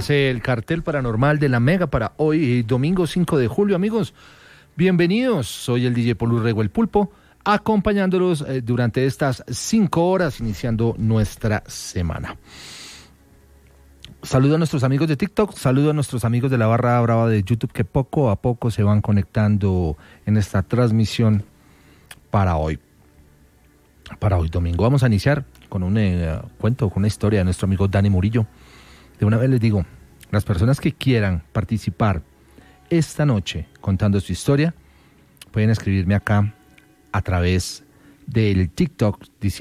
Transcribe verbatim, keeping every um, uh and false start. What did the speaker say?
el cartel paranormal de la Mega para hoy, domingo cinco de julio, amigos. Bienvenidos, soy el D J Paul Urrego, el Pulpo, acompañándolos eh, durante estas cinco horas, iniciando nuestra semana. Saludo a nuestros amigos de TikTok, saludo a nuestros amigos de la barra brava de YouTube que poco a poco se van conectando en esta transmisión para hoy. Para hoy domingo vamos a iniciar con un eh, cuento, con una historia de nuestro amigo Dani Murillo. De una vez les digo, las personas que quieran participar esta noche contando su historia, pueden escribirme acá a través del TikTok diciendo